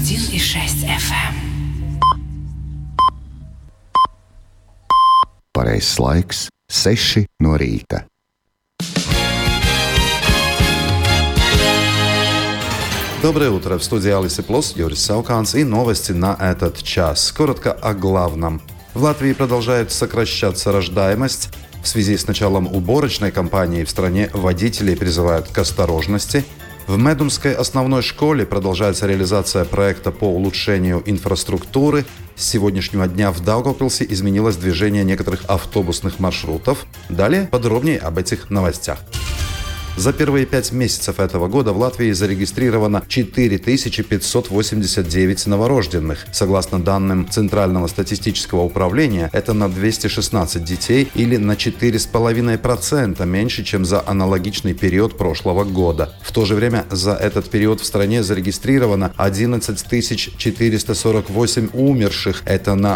101,6 FM. Pareizais laiks - 6 no rīta. Доброе утро. В студии Алисы Плос, Юрис Сауканс и новости на этот час. Коротко о главном. В Латвии продолжает сокращаться рождаемость. В связи с началом уборочной кампании в стране водителей призывают к осторожности. В Медумской основной школе продолжается реализация проекта по улучшению инфраструктуры. С сегодняшнего дня в Даугавпилсе изменилось движение некоторых автобусных маршрутов. Далее подробнее об этих новостях. За первые 5 месяцев этого года в Латвии зарегистрировано 4589 новорожденных. Согласно данным Центрального статистического управления, это на 216 детей или на 4,5% меньше, чем за аналогичный период прошлого года. В то же время за этот период в стране зарегистрировано 11 448 умерших. Это на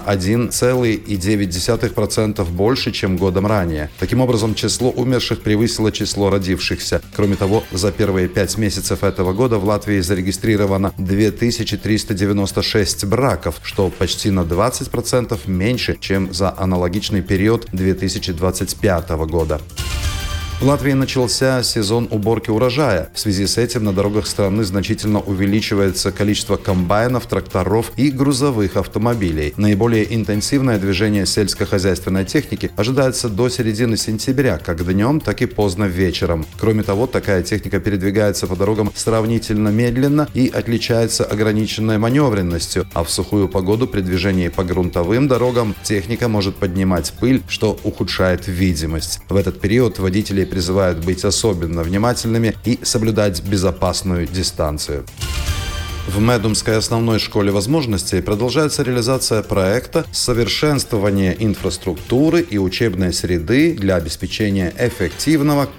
1,9% больше, чем годом ранее. Таким образом, число умерших превысило число родившихся. Кроме того, за первые 5 месяцев этого года в Латвии зарегистрировано 2396 браков, что почти на 20% меньше, чем за аналогичный период 2025 года. В Латвии начался сезон уборки урожая. В связи с этим на дорогах страны значительно увеличивается количество комбайнов, тракторов и грузовых автомобилей. Наиболее интенсивное движение сельскохозяйственной техники ожидается до середины сентября, как днем, так и поздно вечером. Кроме того, такая техника передвигается по дорогам сравнительно медленно и отличается ограниченной маневренностью, а в сухую погоду при движении по грунтовым дорогам техника может поднимать пыль, что ухудшает видимость. В этот период водители призывают быть особенно внимательными и соблюдать безопасную дистанцию. В Медумской основной школе возможностей продолжается реализация проекта совершенствования инфраструктуры и учебной среды для обеспечения эффективного,